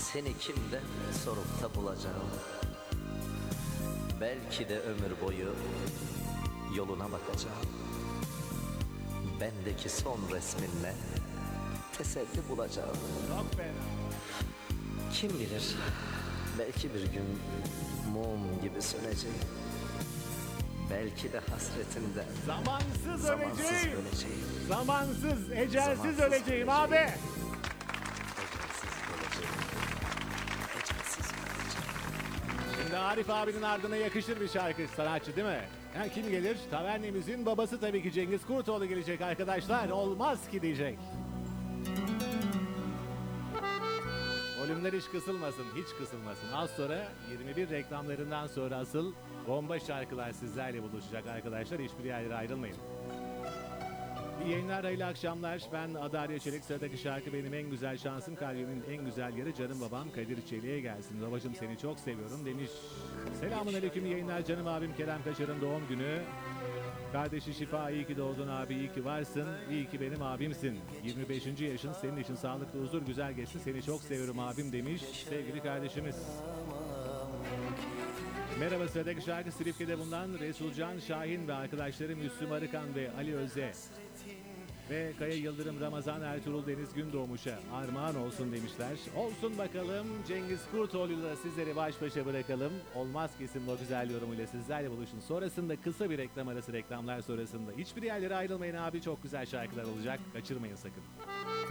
Seni kimden sorup da bulacağım. Belki de ömür boyu yoluna bakacağım. Bendeki son resminle teselli bulacağım. Çok fena. Kim bilir, belki bir gün mum gibi söneceğim. Belki de hasretinden Zamansız zamansız öleceğim. öleceğim. Zamansız, ecelsiz Zamansız öleceğim abi. Ecelsiz öleceğim. Ecelsiz öleceğim. Şimdi Arif abinin ardına yakışır bir şarkı sanatçı değil mi? Ha, kim gelir? Tavernemizin babası tabii ki Cengiz Kurtoğlu gelecek arkadaşlar. Olmaz ki diyecek. Volümler hiç kısılmasın, hiç kısılmasın. Az sonra 21 reklamlarından sonra asıl bomba şarkılar sizlerle buluşacak arkadaşlar. Hiçbir yerlere ayrılmayın. İyi yayınlar, hayırlı akşamlar. Ben Adarya Çelik. Sıradaki şarkı benim en güzel şansım. Kalbimin en güzel yeri canım babam Kadir Çelik'e gelsin. Babacım seni çok seviyorum demiş. Selamun aleyküm, iyi yayınlar canım abim Kerem Kaçar'ın doğum günü. Kardeşi Şifa, iyi ki doğdun abi, iyi ki varsın, iyi ki benim abimsin. 25. yaşın senin için sağlıklı, huzur, güzel geçsin. Seni çok seviyorum abim demiş sevgili kardeşimiz. Merhaba, sıradaki şarkı Silifke'de bulunan Resulcan Şahin ve arkadaşları Müslüm Arıkan ve Ali Öze ve Kaya Yıldırım, Ramazan, Ertuğrul Deniz Gündoğmuş'a armağan olsun demişler. Olsun bakalım, Cengiz Kurtoğlu'yla sizleri baş başa bırakalım. Olmaz kesin o güzel yorumuyla sizlerle buluşun. Sonrasında kısa bir reklam arası, reklamlar sonrasında. Hiçbir yerlere ayrılmayın abi, çok güzel şarkılar olacak. Kaçırmayın sakın.